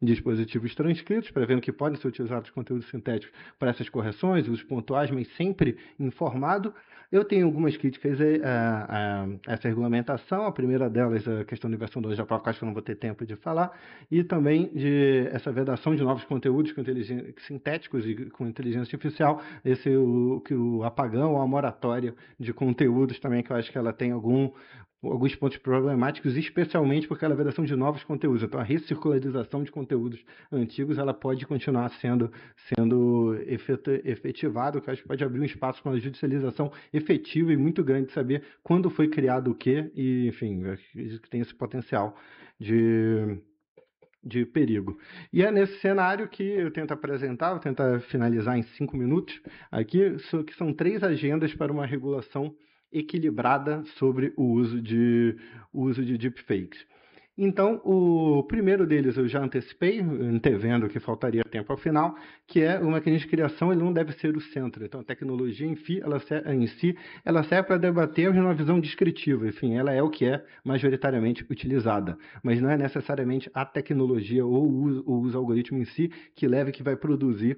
dispositivos transcritos, prevendo que podem ser utilizados conteúdos sintéticos para essas correções, usos pontuais, mas sempre informado. Eu tenho algumas críticas a essa regulamentação. A primeira delas é a questão da versão 2 da prova, que acho que eu não vou ter tempo de falar, e também de essa vedação de novos conteúdos sintéticos e com inteligência artificial, o apagão ou a moratória de conteúdos também, que eu acho que ela tem alguns pontos problemáticos, especialmente porque ela é a vedação de novos conteúdos. Então, a recircularização de conteúdos antigos ela pode continuar sendo efetivada, o que acho que pode abrir um espaço para uma judicialização efetiva e muito grande de saber quando foi criado o quê, e, enfim, acredito que tem esse potencial de perigo. E é nesse cenário que eu tento apresentar, vou tentar finalizar em 5 minutos aqui, que são 3 agendas para uma regulação equilibrada sobre o uso de deepfakes. Então, o primeiro deles eu já antecipei, antevendo que faltaria tempo ao final, que é o mecanismo de criação, ele não deve ser o centro. Então, a tecnologia em si, ela serve para debater uma visão descritiva. Enfim, ela é o que é majoritariamente utilizada. Mas não é necessariamente a tecnologia ou o uso algoritmo em si que que vai produzir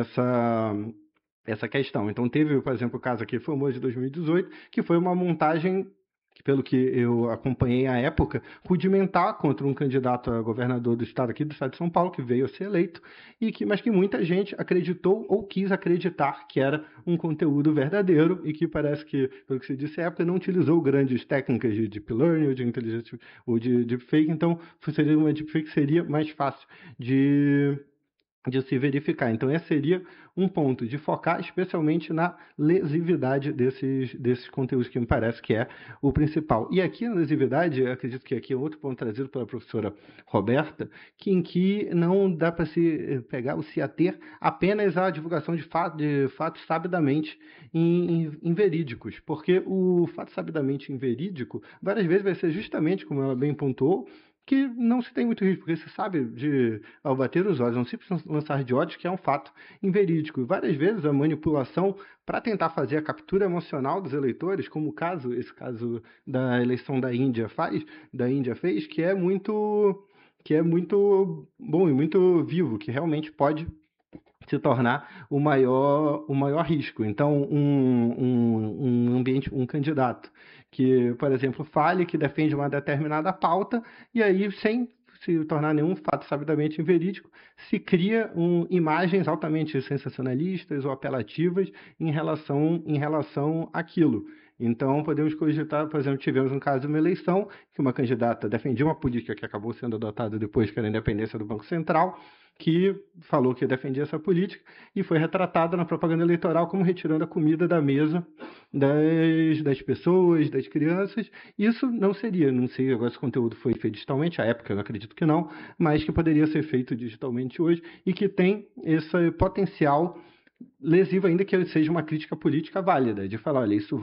essa questão. Então, teve, por exemplo, o caso aqui famoso de 2018, que foi uma montagem que, pelo que eu acompanhei à época, rudimentar contra um candidato a governador do estado aqui, do estado de São Paulo, que veio a ser eleito, mas que muita gente acreditou ou quis acreditar que era um conteúdo verdadeiro e que parece que, pelo que se disse à época, não utilizou grandes técnicas de deep learning ou de inteligência ou de deepfake, então seria uma deepfake que seria mais fácil de se verificar. Então, esse seria um ponto de focar especialmente na lesividade desses conteúdos, que me parece que é o principal. E aqui na lesividade, eu acredito que aqui é outro ponto trazido pela professora Roberta, em que não dá para se pegar ou se ater apenas à divulgação de fatos sabidamente inverídicos, porque o fato sabidamente inverídico, várias vezes vai ser justamente, como ela bem pontuou, que não se tem muito risco, porque se sabe, ao bater os olhos, não se precisa lançar de ódios, que é um fato inverídico. E várias vezes a manipulação para tentar fazer a captura emocional dos eleitores, como esse caso da eleição da Índia fez, que é muito bom e muito vivo, que realmente pode se tornar o maior risco. Então, um candidato que, por exemplo, fale que defende uma determinada pauta e aí, sem se tornar nenhum fato sabidamente inverídico, se cria imagens altamente sensacionalistas ou apelativas em relação àquilo. Então, podemos cogitar, por exemplo, tivemos um caso de uma eleição que uma candidata defendia uma política que acabou sendo adotada depois, que era a independência do Banco Central, que falou que defendia essa política e foi retratada na propaganda eleitoral como retirando a comida da mesa das pessoas, das crianças. Isso não sei agora se o conteúdo foi feito digitalmente, à época eu não acredito que não, mas que poderia ser feito digitalmente hoje e que tem esse potencial lesivo, ainda que seja uma crítica política válida, de falar, olha, isso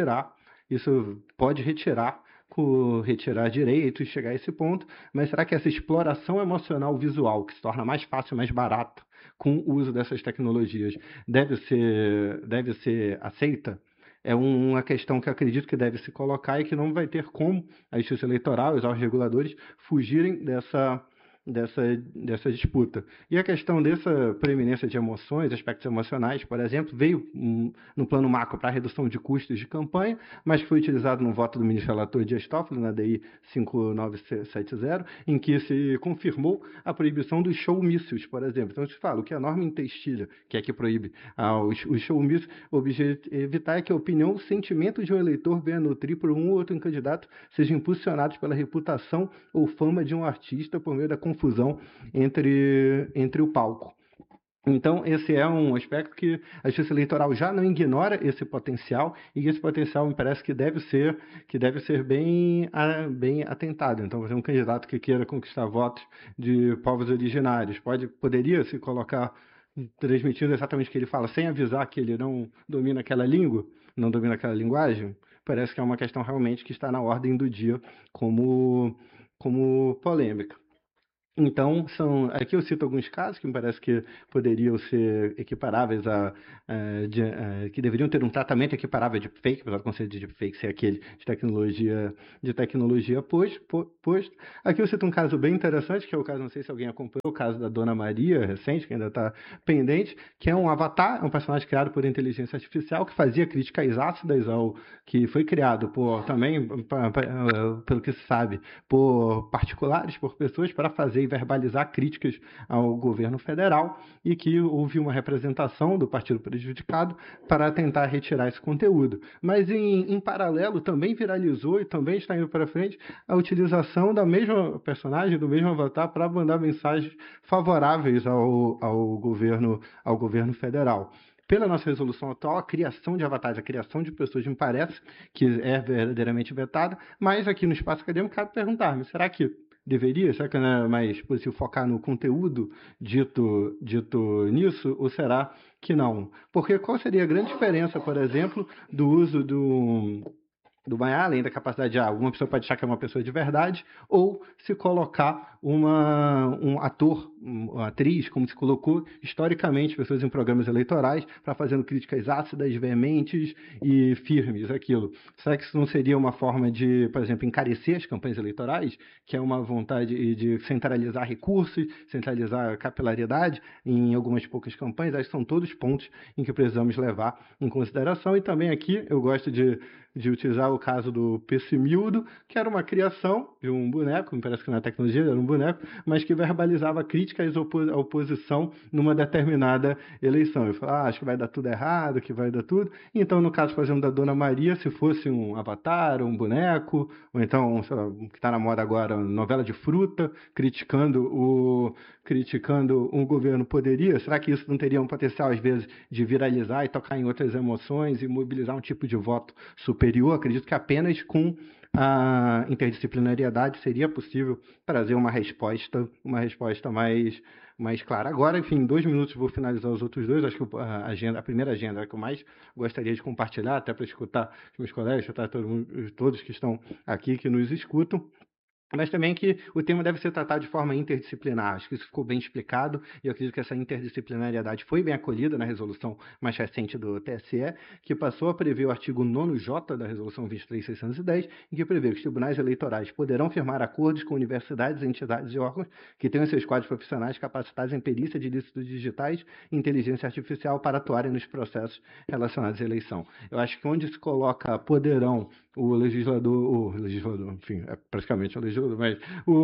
pode retirar direitos, chegar a esse ponto, mas será que essa exploração emocional visual, que se torna mais fácil, mais barato com o uso dessas tecnologias, deve ser aceita? É uma questão que eu acredito que deve se colocar e que não vai ter como a Justiça Eleitoral e os órgãos reguladores fugirem dessa disputa. E a questão dessa preeminência de emoções, aspectos emocionais, por exemplo, veio no plano macro para a redução de custos de campanha, mas que foi utilizado no voto do ministro relator Dias Toffoli, na DI 5970, em que se confirmou a proibição dos showmícios, por exemplo. Então, se fala, o que a norma intestilha, que é que proíbe os showmícios, evitar é que a opinião, o sentimento de um eleitor venha nutrir por um ou outro candidato sejam impulsionados pela reputação ou fama de um artista por meio da confusão entre o palco. Então, esse é um aspecto que a Justiça Eleitoral já não ignora esse potencial, e esse potencial me parece que deve ser bem atentado. Então, um candidato que queira conquistar votos de povos originários poderia se colocar transmitindo exatamente o que ele fala, sem avisar que ele não domina aquela língua, não domina aquela linguagem. Parece que é uma questão realmente que está na ordem do dia como polêmica. Então, aqui eu cito alguns casos que me parece que poderiam ser equiparáveis que deveriam ter um tratamento equiparável a deepfake, apesar do conceito de deepfake ser aquele de tecnologia posto. Aqui eu cito um caso bem interessante, que é o caso, não sei se alguém acompanhou, o caso da Dona Maria, recente, que ainda está pendente, que é um avatar, um personagem criado por inteligência artificial, que fazia críticas ácidas que foi criado também, pelo que se sabe, por particulares, por pessoas, para fazer e verbalizar críticas ao governo federal, e que houve uma representação do partido prejudicado para tentar retirar esse conteúdo. Mas, em paralelo, também viralizou e também está indo para frente a utilização da mesma personagem, do mesmo avatar, para mandar mensagens favoráveis ao governo federal. Pela nossa resolução atual, a criação de avatares, a criação de pessoas me parece que é verdadeiramente vetada, mas aqui no espaço acadêmico cabe perguntar-me, será que deveria? Será que não é mais possível focar no conteúdo dito nisso, ou será que não? Porque qual seria a grande diferença, por exemplo, do uso do Maiá, além da capacidade de alguma pessoa pode achar que é uma pessoa de verdade, ou se colocar um ator, uma atriz, como se colocou historicamente pessoas em programas eleitorais, para fazendo críticas ácidas, veementes e firmes àquilo. Será que isso não seria uma forma de, por exemplo, encarecer as campanhas eleitorais, que é uma vontade de centralizar recursos, centralizar capilaridade em algumas poucas campanhas? Acho que são todos pontos em que precisamos levar em consideração. E também aqui eu gosto de utilizar o caso do Pessimildo, que era uma criação de um boneco, me parece que na tecnologia era um boneco, mas que verbalizava críticas à oposição numa determinada eleição. Eu falava, acho que vai dar tudo errado, que vai dar tudo. Então, no caso, por exemplo, da Dona Maria, se fosse um avatar, um boneco, ou então, sei lá, o que está na moda agora, novela de fruta, criticando um governo, será que isso não teria um potencial, às vezes, de viralizar e tocar em outras emoções e mobilizar um tipo de voto superior? Acredito que apenas com a interdisciplinariedade seria possível trazer uma resposta mais clara. Agora, enfim, em 2 minutos vou finalizar os outros dois. Acho que a primeira agenda que eu mais gostaria de compartilhar, até para escutar os meus colegas, escutar todos que estão aqui, que nos escutam, mas também que o tema deve ser tratado de forma interdisciplinar. Acho que isso ficou bem explicado e eu acredito que essa interdisciplinariedade foi bem acolhida na resolução mais recente do TSE, que passou a prever o artigo 9º da resolução 23.610, em que prevê que os tribunais eleitorais poderão firmar acordos com universidades, entidades e órgãos que tenham seus quadros profissionais capacitados em perícia de ilícitos digitais e inteligência artificial para atuarem nos processos relacionados à eleição. Eu acho que onde se coloca poderão o legislador, enfim, é praticamente o legislador, mas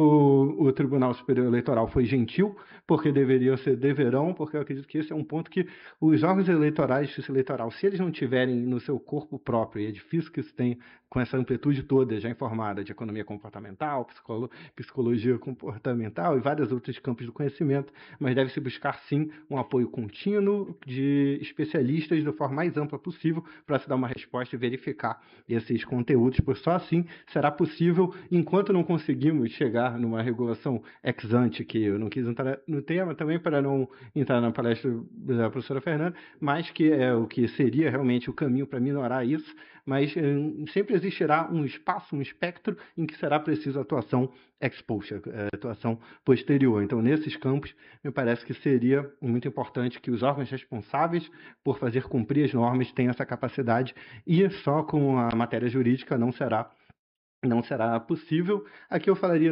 o Tribunal Superior Eleitoral foi gentil, porque deveria ser deverão, porque eu acredito que esse é um ponto que os órgãos eleitorais, justiça eleitoral, se eles não tiverem no seu corpo próprio, e é difícil que isso tenha com essa amplitude toda já informada de economia comportamental, psicologia comportamental e vários outros campos do conhecimento, mas deve-se buscar sim um apoio contínuo de especialistas da forma mais ampla possível para se dar uma resposta e verificar esses conteúdos, pois só assim será possível, enquanto não conseguimos chegar numa regulação ex ante, que eu não quis entrar no tema também para não entrar na palestra da professora Fernanda, mas que é o que seria realmente o caminho para minorar isso, mas sempre existirá um espaço, um espectro em que será preciso atuação ex post, atuação posterior. Então, nesses campos, me parece que seria muito importante que os órgãos responsáveis por fazer cumprir as normas tenham essa capacidade, e só com a matéria jurídica não será possível. Aqui eu falaria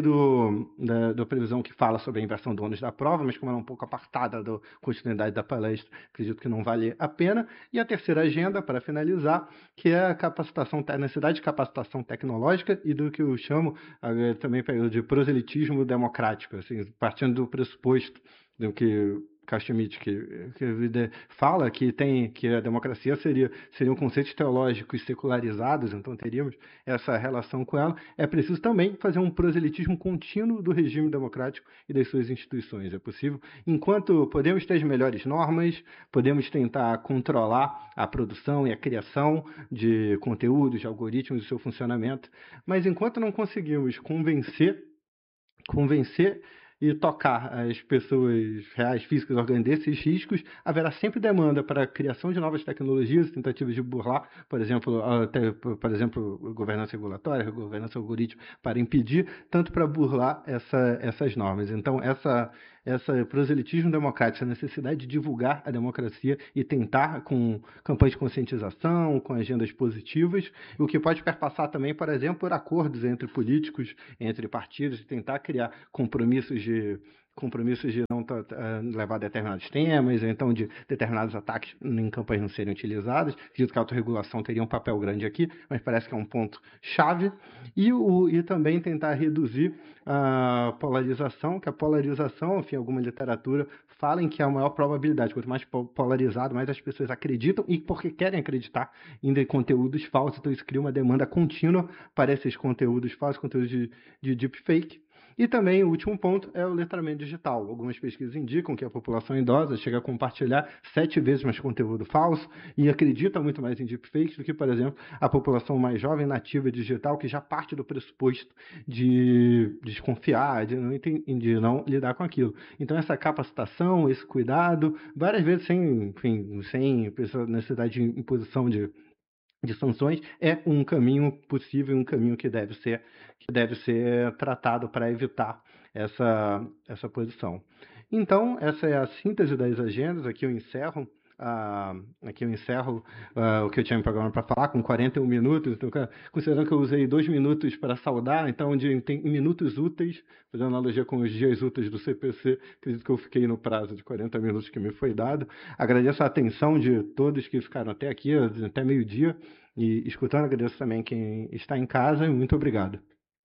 da previsão que fala sobre a inversão do ônus da prova, mas como ela é um pouco apartada da continuidade da palestra, acredito que não vale a pena. E a terceira agenda, para finalizar, que é a necessidade de capacitação tecnológica e do que eu chamo também de proselitismo democrático, assim, partindo do pressuposto do que Schmitt, que fala que a democracia seriam conceitos teológicos secularizados, então teríamos essa relação com ela. É preciso também fazer um proselitismo contínuo do regime democrático e das suas instituições. É possível, enquanto podemos ter as melhores normas, podemos tentar controlar a produção e a criação de conteúdos, de algoritmos e seu funcionamento, mas enquanto não conseguimos convencer e tocar as pessoas reais, físicas, organizar esses riscos, haverá sempre demanda para a criação de novas tecnologias, tentativas de burlar, por exemplo, governança regulatória, governança algorítmica, para impedir, tanto para burlar essas normas. Então, essa proselitismo democrático, essa necessidade de divulgar a democracia e tentar com campanhas de conscientização, com agendas positivas, o que pode perpassar também, por exemplo, por acordos entre políticos, entre partidos, e tentar criar compromissos de não levar determinados temas, ou então de determinados ataques em campanhas não serem utilizados. Acredito que a autorregulação teria um papel grande aqui, mas parece que é um ponto chave. E também tentar reduzir a polarização, que a polarização, enfim, alguma literatura fala em que a maior probabilidade, quanto mais polarizado, mais as pessoas acreditam, e porque querem acreditar em conteúdos falsos, então isso cria uma demanda contínua para esses conteúdos falsos, conteúdos de deepfake. E também o último ponto é o letramento digital. Algumas pesquisas indicam que a população idosa chega a compartilhar 7 vezes mais conteúdo falso e acredita muito mais em deepfakes do que, por exemplo, a população mais jovem nativa digital, que já parte do pressuposto de desconfiar, de não lidar com aquilo. Então essa capacitação, esse cuidado, várias vezes sem necessidade de imposição de sanções, é um caminho possível, um caminho que deve ser tratado para evitar essa posição. Então, essa é a síntese das agendas. Aqui eu encerro o que eu tinha me programado para falar, com 41 minutos. Então, considerando que eu usei 2 minutos para saudar, então tem minutos úteis, fazendo analogia com os dias úteis do CPC, acredito que eu fiquei no prazo de 40 minutos que me foi dado. Agradeço a atenção de todos que ficaram até aqui, até meio-dia, e escutando, agradeço também quem está em casa, e muito obrigado.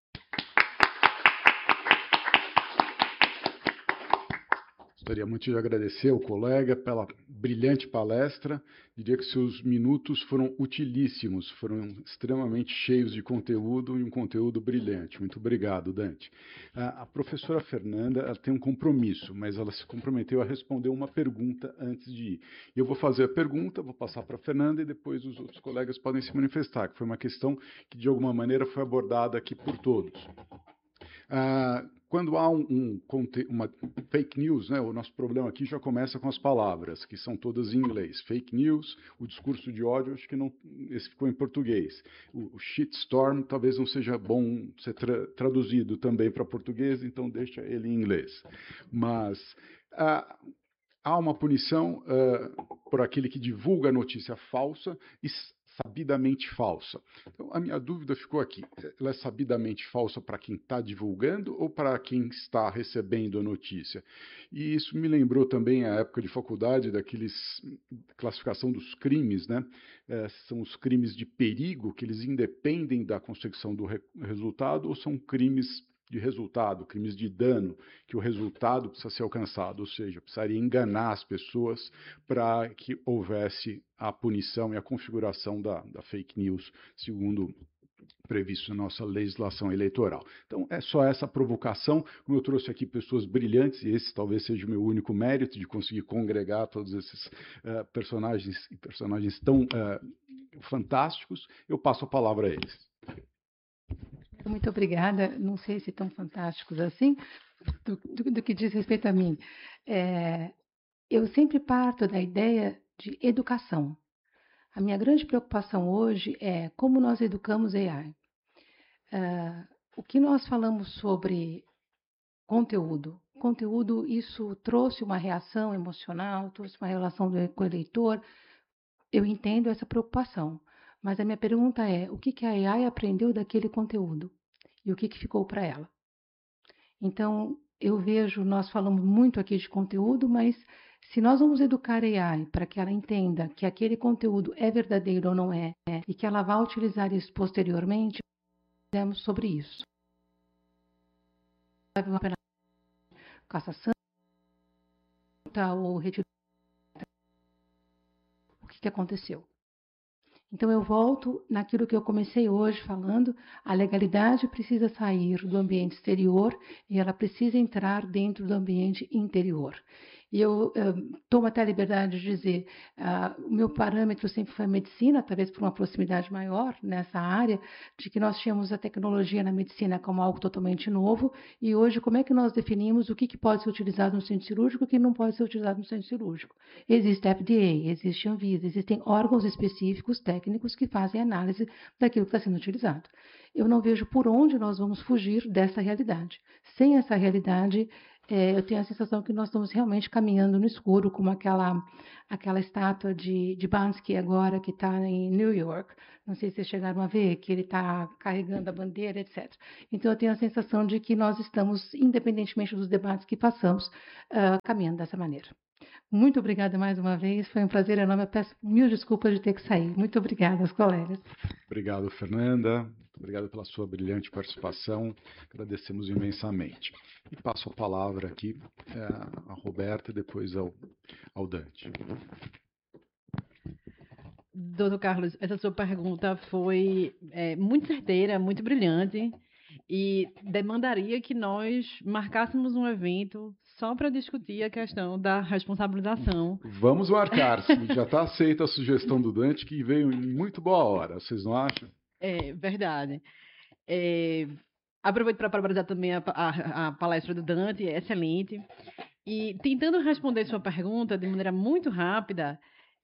Gostaria muito de agradecer ao colega pela brilhante palestra. Diria que seus minutos foram utilíssimos, foram extremamente cheios de conteúdo e um conteúdo brilhante. Muito obrigado, Dante. A professora Fernanda, ela tem um compromisso, mas ela se comprometeu a responder uma pergunta antes de ir. Eu vou fazer a pergunta, vou passar para a Fernanda e depois os outros colegas podem se manifestar, que foi uma questão que, de alguma maneira, foi abordada aqui por todos. Quando há uma fake news, né, o nosso problema aqui já começa com as palavras, que são todas em inglês. Fake news, o discurso de ódio, acho que não, esse ficou em português. O shitstorm talvez não seja bom ser traduzido também para português, então deixa ele em inglês. Mas há uma punição por aquele que divulga a notícia falsa e sabidamente falsa. Então, a minha dúvida ficou aqui. Ela é sabidamente falsa para quem está divulgando ou para quem está recebendo a notícia? E isso me lembrou também a época de faculdade, classificação dos crimes, né? São os crimes de perigo, que eles independem da consecução do resultado, ou são crimes de resultado, crimes de dano, que o resultado precisa ser alcançado, ou seja, precisaria enganar as pessoas para que houvesse a punição e a configuração da fake news, segundo previsto na nossa legislação eleitoral. Então, é só essa provocação. Como eu trouxe aqui pessoas brilhantes, e esse talvez seja o meu único mérito, de conseguir congregar todos esses personagens tão fantásticos, eu passo a palavra a eles. Muito obrigada. Não sei se tão fantásticos assim, do que diz respeito a mim. Eu sempre parto da ideia de educação. A minha grande preocupação hoje é como nós educamos AI. O que nós falamos sobre conteúdo? Conteúdo, isso trouxe uma reação emocional, trouxe uma relação com o eleitor. Eu entendo essa preocupação. Mas a minha pergunta é, o que a AI aprendeu daquele conteúdo? E o que ficou para ela? Então, eu vejo, nós falamos muito aqui de conteúdo, mas se nós vamos educar a AI para que ela entenda que aquele conteúdo é verdadeiro ou não é, e que ela vai utilizar isso posteriormente, fizemos sobre isso. Vai haver uma pena cassação ou retiro. O que aconteceu? Então, eu volto naquilo que eu comecei hoje falando, a legalidade precisa sair do ambiente exterior e ela precisa entrar dentro do ambiente interior. E eu tomo até a liberdade de dizer, o meu parâmetro sempre foi a medicina, talvez por uma proximidade maior nessa área, de que nós tínhamos a tecnologia na medicina como algo totalmente novo, e hoje como é que nós definimos o que pode ser utilizado no centro cirúrgico e o que não pode ser utilizado no centro cirúrgico. Existe FDA, existe Anvisa, existem órgãos específicos, técnicos, que fazem análise daquilo que está sendo utilizado. Eu não vejo por onde nós vamos fugir dessa realidade. Sem essa realidade, eu tenho a sensação que nós estamos realmente caminhando no escuro, como aquela estátua de Bansky agora, que está em New York. Não sei se vocês chegaram a ver, que ele está carregando a bandeira, etc. Então, eu tenho a sensação de que nós estamos, independentemente dos debates que passamos, caminhando dessa maneira. Muito obrigada mais uma vez, foi um prazer enorme. Eu peço mil desculpas de ter que sair. Muito obrigada aos colegas. Obrigado, Fernanda. Obrigado pela sua brilhante participação. Agradecemos imensamente. E passo a palavra aqui a Roberta e depois ao Dante. Doutor Carlos, essa sua pergunta foi muito certeira, muito brilhante e demandaria que nós marcássemos um evento só para discutir a questão da responsabilização. Vamos marcar, já está aceita a sugestão do Dante, que veio em muito boa hora, vocês não acham? É verdade. Aproveito para parabenizar também a palestra do Dante, é excelente. E tentando responder sua pergunta de maneira muito rápida,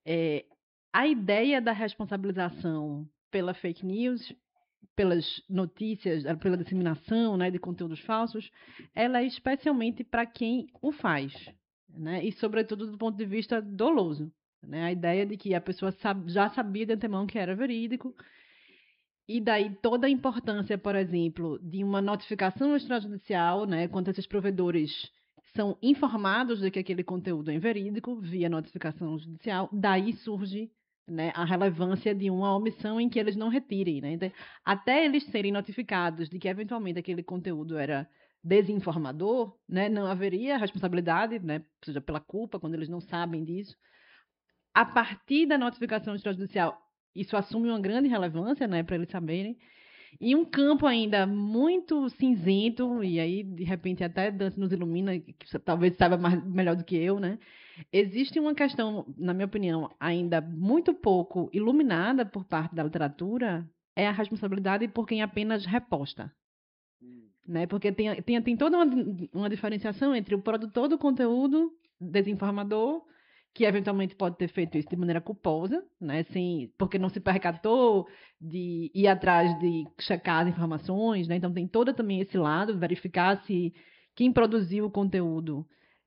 a ideia da responsabilização pela fake news, pelas notícias, pela disseminação, né, de conteúdos falsos, ela é especialmente para quem o faz, né, e sobretudo do ponto de vista doloso, né, a ideia de que a pessoa já sabia de antemão que era verídico, e daí toda a importância, por exemplo, de uma notificação extrajudicial, né, quando esses provedores são informados de que aquele conteúdo é inverídico via notificação judicial, daí surge, né, a relevância de uma omissão em que eles não retirem, né? Então, até eles serem notificados de que eventualmente aquele conteúdo era desinformador, né, não haveria responsabilidade, né, seja pela culpa quando eles não sabem disso. A partir da notificação extrajudicial, isso assume uma grande relevância, né, para eles saberem. E um campo ainda muito cinzento, e aí, de repente, até Dante nos ilumina, que talvez saiba melhor do que eu, né? Existe uma questão, na minha opinião, ainda muito pouco iluminada por parte da literatura, é a responsabilidade por quem apenas reposta. Né? Porque tem toda uma diferenciação entre o produtor do conteúdo desinformador, que eventualmente pode ter feito isso de maneira culposa, né? Porque não se percatou de ir atrás de checar as informações, né? Então tem todo também esse lado, verificar se quem produziu o conteúdo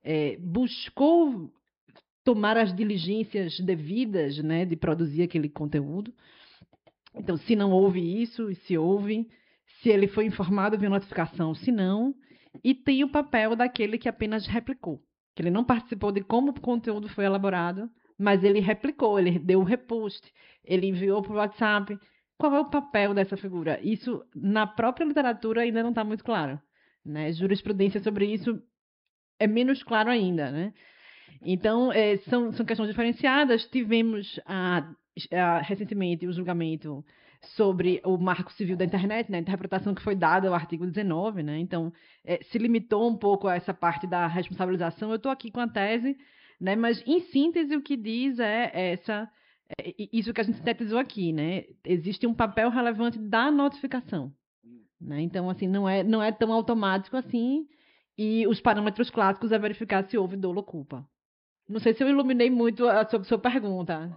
buscou tomar as diligências devidas, né, de produzir aquele conteúdo. Então, se não houve isso, e se houve, se ele foi informado via notificação, se não, e tem o papel daquele que apenas replicou, que ele não participou de como o conteúdo foi elaborado, mas ele replicou, ele deu o repost, ele enviou por WhatsApp. Qual é o papel dessa figura? Isso, na própria literatura, ainda não está muito claro, né? Jurisprudência sobre isso é menos claro ainda, né? Então, são questões diferenciadas. Tivemos recentemente o julgamento sobre o Marco Civil da Internet, né, a interpretação que foi dada ao artigo 19, né, então se limitou um pouco a essa parte da responsabilização. Eu estou aqui com a tese, né, mas em síntese o que diz isso que a gente sintetizou aqui, né, existe um papel relevante da notificação, né, então assim não é tão automático assim, e os parâmetros clássicos é verificar se houve dolo ou culpa. Não sei se eu iluminei muito sobre a sua pergunta.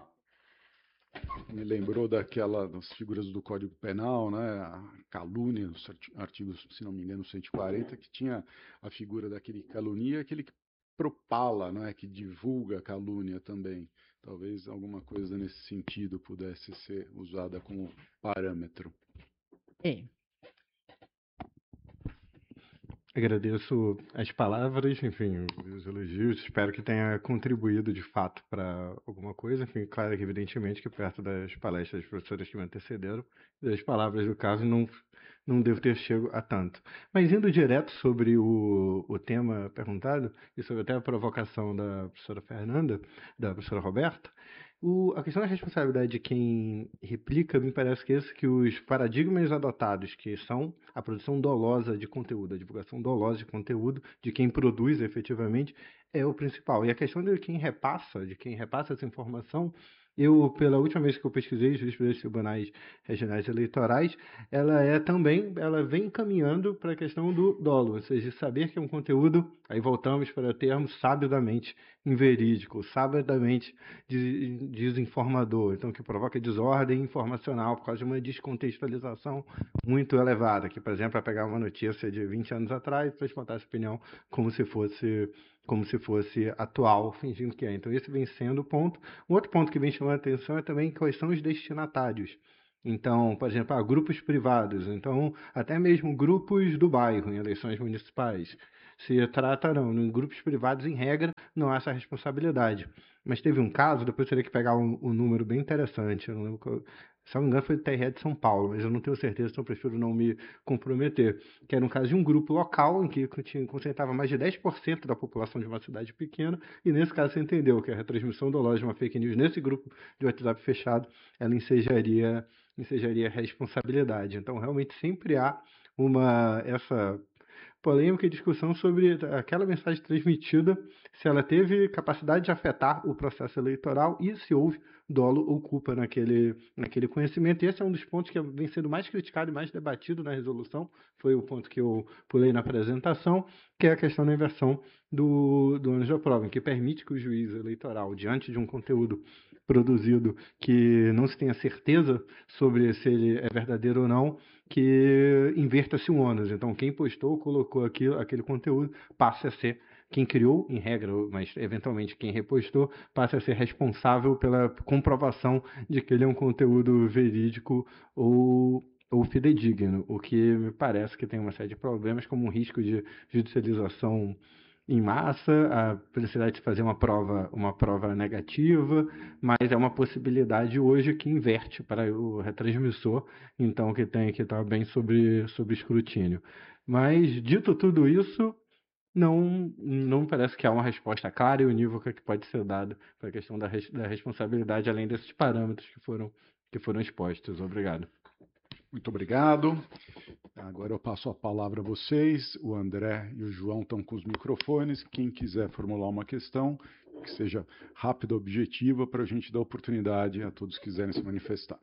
Me lembrou das figuras do Código Penal, né? A calúnia, os artigos, se não me engano, 140, que tinha a figura daquele que calunia, aquele que propala, né? Que divulga a calúnia também. Talvez alguma coisa nesse sentido pudesse ser usada como parâmetro. Agradeço as palavras, enfim, os elogios. Espero que tenha contribuído de fato para alguma coisa. Enfim, claro que evidentemente que perto das palestras das professoras que me antecederam e das palavras do caso não devo ter chego a tanto. Mas indo direto sobre o tema perguntado, e sobre até a provocação da professora Fernanda, da professora Roberta, a questão da responsabilidade de quem replica, me parece que esse que os paradigmas adotados, que são a produção dolosa de conteúdo, a divulgação dolosa de conteúdo, de quem produz efetivamente, é o principal. E a questão de quem repassa essa informação, pela última vez que eu pesquisei jurisprudência tribunais regionais eleitorais, ela vem caminhando para a questão do dolo, ou seja, saber que é um conteúdo, aí voltamos para o termo sabidamente inverídico, sabidamente desinformador, então que provoca desordem informacional por causa de uma descontextualização muito elevada, que, por exemplo, é pegar uma notícia de 20 anos atrás e transportar essa opinião como se fosse atual, fingindo que é. Então, esse vem sendo o ponto. Um outro ponto que vem chamando a atenção é também quais são os destinatários. Então, por exemplo, grupos privados, então até mesmo grupos do bairro em eleições municipais. Se tratarão em grupos privados, em regra, não há essa responsabilidade. Mas teve um caso, depois eu teria que pegar um número bem interessante, eu não lembro, se não me engano foi do TRE de São Paulo, mas eu não tenho certeza, então eu prefiro não me comprometer, que era um caso de um grupo local em que concentrava mais de 10% da população de uma cidade pequena, e nesse caso você entendeu que a retransmissão dolosa de uma fake news nesse grupo de WhatsApp fechado, ela ensejaria responsabilidade. Então, realmente sempre há essa polêmica e discussão sobre aquela mensagem transmitida, se ela teve capacidade de afetar o processo eleitoral e se houve dolo ou culpa naquele conhecimento. E esse é um dos pontos que vem sendo mais criticado e mais debatido na resolução, foi o ponto que eu pulei na apresentação, que é a questão da inversão do ônus da prova, que permite que o juiz eleitoral, diante de um conteúdo produzido que não se tenha certeza sobre se ele é verdadeiro ou não, que inverta-se o ônus. Então, quem postou, colocou aquele conteúdo, passa a ser quem criou, em regra, mas eventualmente quem repostou, passa a ser responsável pela comprovação de que ele é um conteúdo verídico ou fidedigno, o que me parece que tem uma série de problemas, como o risco de judicialização em massa, a necessidade de fazer uma prova negativa, mas é uma possibilidade hoje que inverte para o retransmissor, então que tem que estar bem sob escrutínio. Mas, dito tudo isso, não parece que há uma resposta clara e unívoca que pode ser dada para a questão da responsabilidade, além desses parâmetros que foram expostos. Obrigado. Muito obrigado. Agora eu passo a palavra a vocês. O André e o João estão com os microfones. Quem quiser formular uma questão, que seja rápida, objetiva, para a gente dar oportunidade a todos que quiserem se manifestar.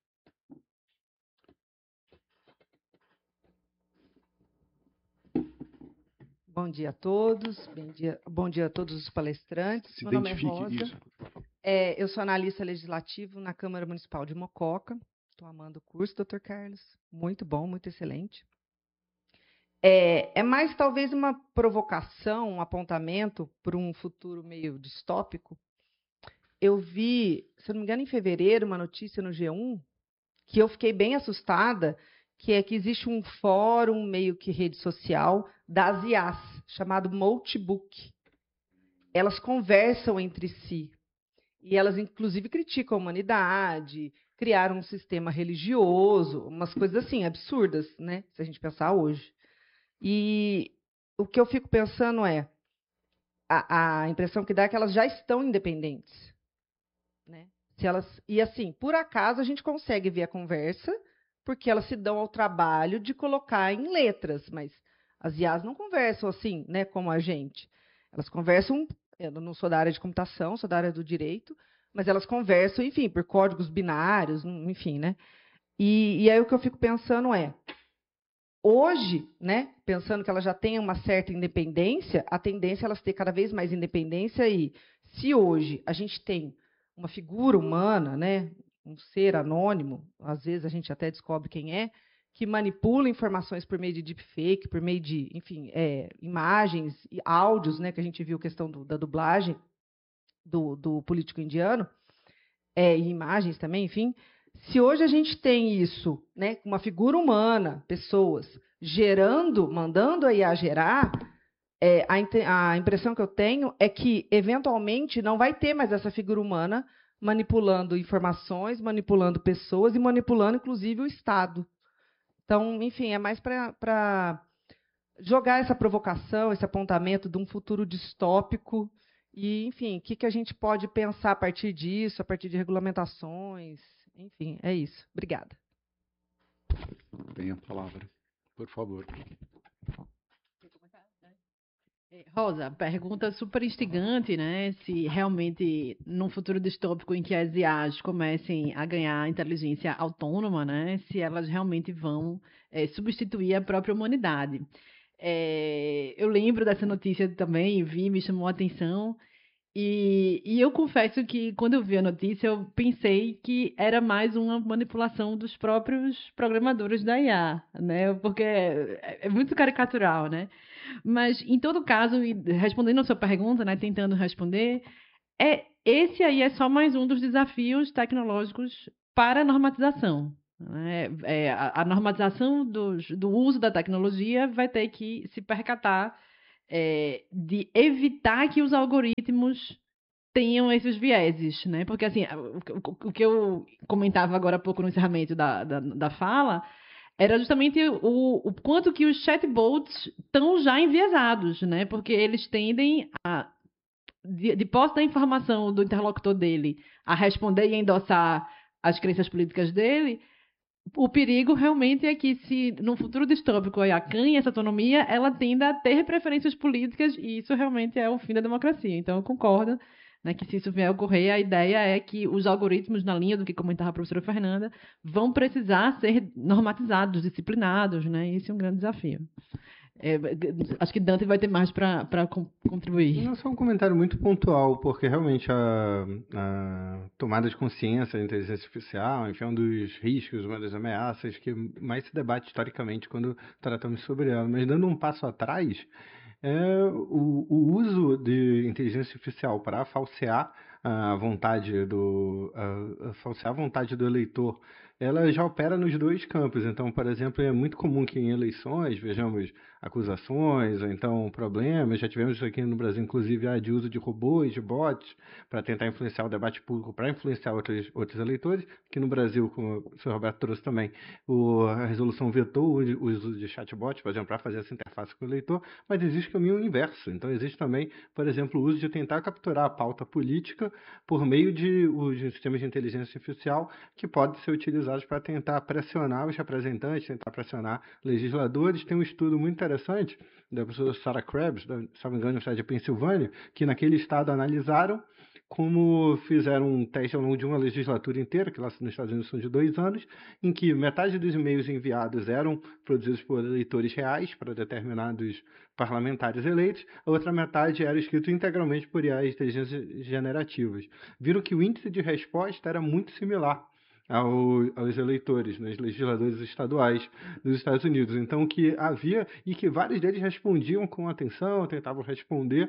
Bom dia a todos, bom dia a todos os palestrantes. Se Meu nome é identifique Rosa. isso. Eu sou analista legislativo na Câmara Municipal de Mococa. Estou amando o curso, doutor Carlos. Muito bom, muito excelente. É mais talvez uma provocação, um apontamento para um futuro meio distópico. Eu vi, se eu não me engano, em fevereiro, uma notícia no G1, que eu fiquei bem assustada, que é que existe um fórum, meio que rede social, das IAs, chamado Multibook. Elas conversam entre si. E elas, inclusive, criticam a humanidade, criaram um sistema religioso, umas coisas assim, absurdas, né? Se a gente pensar hoje. E o que eu fico pensando é, a impressão que dá é que elas já estão independentes. Né? E assim, por acaso, a gente consegue ver a conversa, porque elas se dão ao trabalho de colocar em letras, mas as IAs não conversam assim, né, como a gente. Elas conversam, eu não sou da área de computação, sou da área do direito, mas elas conversam, enfim, por códigos binários, enfim, né? E aí o que eu fico pensando é, hoje, né, pensando que elas já têm uma certa independência, a tendência é elas ter cada vez mais independência e se hoje a gente tem uma figura humana, né, um ser anônimo, às vezes a gente até descobre quem é, que manipula informações por meio de deepfake, por meio de, enfim, imagens e áudios, né, que a gente viu a questão da dublagem do político indiano, e imagens também, enfim. Se hoje a gente tem isso, né, uma figura humana, pessoas, gerando, mandando a IA gerar, a impressão que eu tenho é que, eventualmente, não vai ter mais essa figura humana manipulando informações, manipulando pessoas e manipulando, inclusive, o Estado. Então, enfim, é mais para jogar essa provocação, esse apontamento de um futuro distópico e, enfim, o que a gente pode pensar a partir disso, a partir de regulamentações, enfim, é isso. Obrigada. Tem a palavra, por favor. Rosa, pergunta super instigante, né? Se realmente, num futuro distópico em que as IAs comecem a ganhar inteligência autônoma, né? Se elas realmente vão substituir a própria humanidade. Eu lembro dessa notícia também, me chamou a atenção. E eu confesso que, quando eu vi a notícia, eu pensei que era mais uma manipulação dos próprios programadores da IA, né? Porque é muito caricatural, né? Mas, em todo caso, e respondendo a sua pergunta, né, tentando responder, esse aí é só mais um dos desafios tecnológicos para a normatização. Né? A normatização do uso da tecnologia vai ter que se percatar de evitar que os algoritmos tenham esses vieses, né? Porque, assim, o que eu comentava agora há pouco no encerramento da fala era justamente o quanto que os chatbots estão já enviesados, né? Porque eles tendem a, de posse da informação do interlocutor dele, a responder e endossar as crenças políticas dele. O perigo realmente é que, se no futuro distópico a IA ganha essa autonomia, ela tenda a ter preferências políticas, e isso realmente é o fim da democracia. Então, eu concordo, né, que, se isso vier a ocorrer, a ideia é que os algoritmos, na linha do que comentava a professora Fernanda, vão precisar ser normatizados, disciplinados, né? Esse é um grande desafio. Acho que Dante vai ter mais para contribuir. Não, só um comentário muito pontual, porque realmente a tomada de consciência da inteligência artificial, enfim, é um dos riscos, uma das ameaças que mais se debate historicamente quando tratamos sobre ela. Mas, dando um passo atrás, o uso de inteligência artificial para falsear a vontade falsear a vontade do eleitor, ela já opera nos dois campos. Então, por exemplo, é muito comum que em eleições vejamos acusações, ou então problemas. Já tivemos isso aqui no Brasil, inclusive, de uso de robôs, de bots, para tentar influenciar o debate público, para influenciar outros eleitores. Aqui no Brasil, como o senhor Roberto trouxe também, a resolução vetou o uso de chatbots, por exemplo, para fazer essa interface com o eleitor, mas existe o caminho inverso. Então, existe também, por exemplo, o uso de tentar capturar a pauta política por meio de sistemas de inteligência artificial, que podem ser utilizados para tentar pressionar os representantes, tentar pressionar legisladores. Tem um estudo muito interessante da professora Sarah Krebs, se não me engano, da Universidade de Pensilvânia, que naquele estado analisaram como fizeram um teste ao longo de uma legislatura inteira, que lá nos Estados Unidos são de 2 anos, em que metade dos e-mails enviados eram produzidos por eleitores reais para determinados parlamentares eleitos, a outra metade era escrito integralmente por IAs de inteligência generativas. Viram que o índice de resposta era muito similar aos eleitores, nos legisladores estaduais dos Estados Unidos. Então, que havia, e que vários deles respondiam com atenção, tentavam responder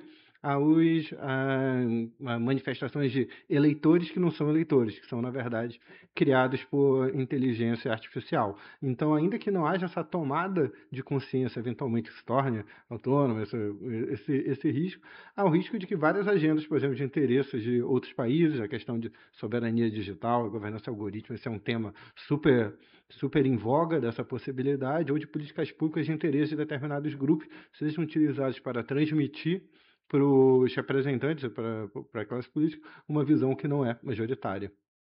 a manifestações de eleitores que não são eleitores, que são, na verdade, criados por inteligência artificial. Então, ainda que não haja essa tomada de consciência, eventualmente se torne autônoma, esse risco, há o risco de que várias agendas, por exemplo, de interesses de outros países, a questão de soberania digital, governança algorítmica, esse é um tema super em voga dessa possibilidade, ou de políticas públicas de interesse de determinados grupos, sejam utilizados para transmitir para os representantes, para a classe política, uma visão que não é majoritária.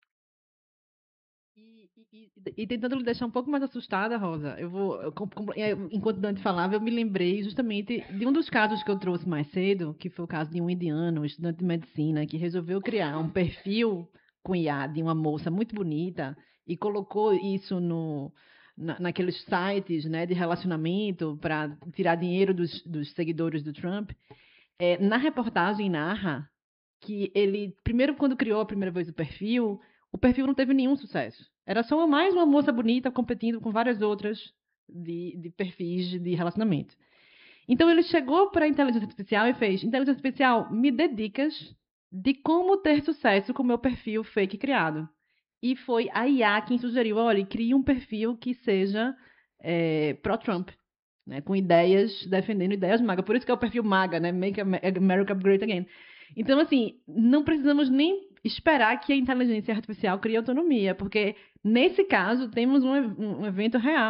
E tentando lhe deixar um pouco mais assustada, Rosa, enquanto Dante falava, eu me lembrei justamente de um dos casos que eu trouxe mais cedo, que foi o caso de um indiano, um estudante de medicina, que resolveu criar um perfil com IA de uma moça muito bonita e colocou isso naqueles sites, né, de relacionamento para tirar dinheiro dos seguidores do Trump. Na reportagem narra que ele, primeiro, quando criou a primeira vez o perfil não teve nenhum sucesso. Era só mais uma moça bonita competindo com várias outras de perfis de relacionamento. Então, ele chegou para a inteligência artificial e fez: inteligência artificial, me dê dicas de como ter sucesso com o meu perfil fake criado. E foi a IA quem sugeriu: olha, crie um perfil que seja pró-Trump, né, com ideias, defendendo ideias MAGA. Por isso que é o perfil MAGA, né? Make America Great Again. Então, assim, não precisamos nem esperar que a inteligência artificial crie autonomia, porque, nesse caso, temos um evento real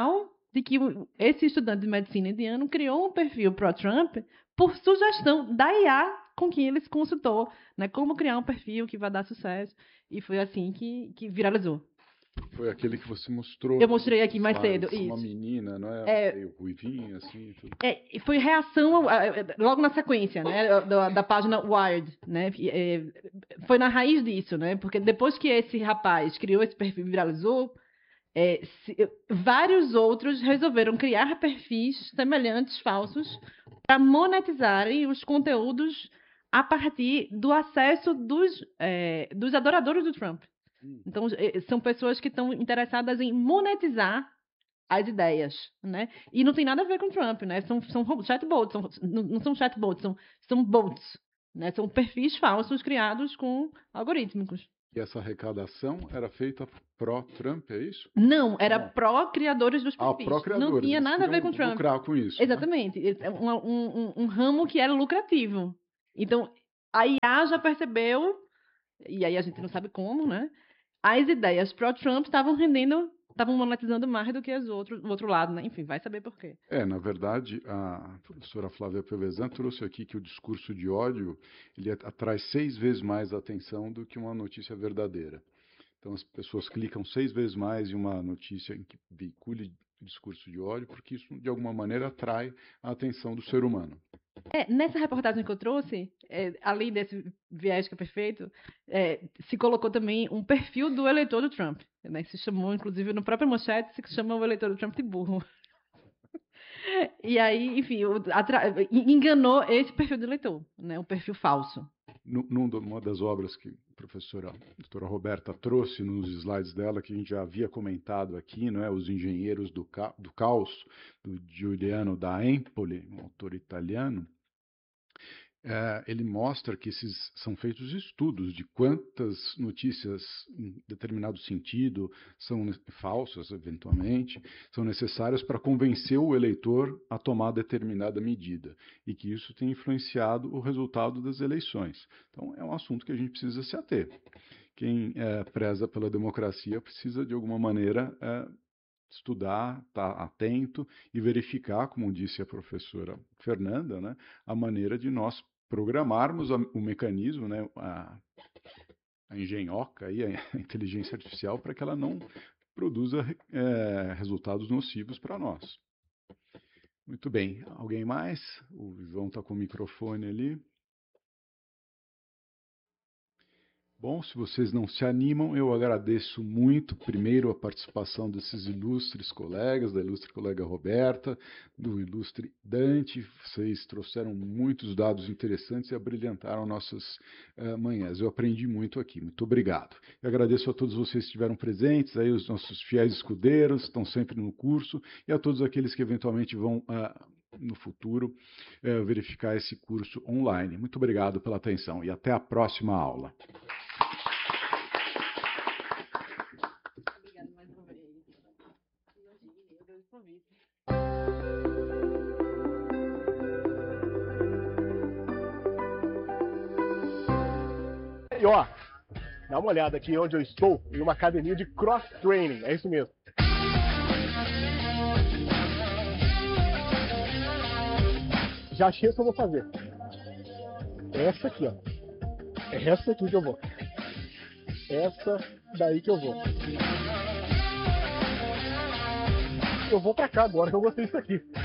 de que esse estudante de medicina indiano criou um perfil pró-Trump por sugestão da IA com quem ele se consultou, né? Como criar um perfil que vai dar sucesso. E foi assim que viralizou. Foi aquele que você mostrou. Eu mostrei aqui mais cedo. Uma Isso. menina, não é? Meio ruivinha, assim. Tudo. E foi reação logo na sequência, né? Da página Wired, né? Foi na raiz disso, né? Porque depois que esse rapaz criou esse perfil e viralizou, vários outros resolveram criar perfis semelhantes, falsos, para monetizarem os conteúdos a partir do acesso dos adoradores do Trump. Então, são pessoas que estão interessadas em monetizar as ideias, né? E não tem nada a ver com o Trump, né? São chatbots, não são chatbots, são bots, né? São perfis falsos criados com algorítmicos. E essa arrecadação era feita pró-Trump, é isso? Não, era pró-criadores dos perfis. Pró-criadores. Não tinha nada a ver com o Trump. Lucrar com isso. Exatamente. Né? Um ramo que era lucrativo. Então, a IA já percebeu, e aí a gente não sabe como, né? As ideias pró-Trump estavam monetizando mais do que o outro lado, né? Enfim, vai saber por quê. Na verdade, a professora Flávia Pevesan trouxe aqui que o discurso de ódio ele atrai 6 vezes mais atenção do que uma notícia verdadeira. Então, as pessoas clicam 6 vezes mais em uma notícia em que veicule discurso de ódio, porque isso, de alguma maneira, atrai a atenção do ser humano. Nessa reportagem que eu trouxe, além desse viés que é perfeito, se colocou também um perfil do eleitor do Trump. Né? Se chamou, inclusive, no próprio manchete, se chama o eleitor do Trump de burro. E aí, enfim, enganou esse perfil do eleitor, né? Um perfil falso. Numa das obras que a professora doutora Roberta trouxe nos slides dela, que a gente já havia comentado aqui, não é? Os Engenheiros do Caos, do Giuliano da Empoli, um autor italiano, ele mostra que são feitos estudos de quantas notícias em determinado sentido são falsas, eventualmente, são necessárias para convencer o eleitor a tomar determinada medida, e que isso tem influenciado o resultado das eleições. Então, é um assunto que a gente precisa se ater. Quem preza pela democracia precisa, de alguma maneira, estudar, estar atento e verificar, como disse a professora Fernanda, né, a maneira de nós programarmos o mecanismo, né, a engenhoca, aí, a inteligência artificial, para que ela não produza resultados nocivos para nós. Muito bem. Alguém mais? O João está com o microfone ali. Bom, se vocês não se animam, eu agradeço muito, primeiro, a participação desses ilustres colegas, da ilustre colega Roberta, do ilustre Dante. Vocês trouxeram muitos dados interessantes e abrilhantaram nossas manhãs. Eu aprendi muito aqui. Muito obrigado. Eu agradeço a todos vocês que estiveram presentes, aí os nossos fiéis escudeiros, estão sempre no curso, e a todos aqueles que eventualmente vão no futuro verificar esse curso online. Muito obrigado pela atenção e até a próxima aula. Obrigada mais uma vez. E ó, dá uma olhada aqui onde eu estou, em uma academia de cross-training, é isso mesmo. Já achei o que eu vou fazer. Essa aqui, ó. É essa aqui que eu vou. Essa daí que eu vou. Eu vou pra cá agora que eu gostei disso aqui.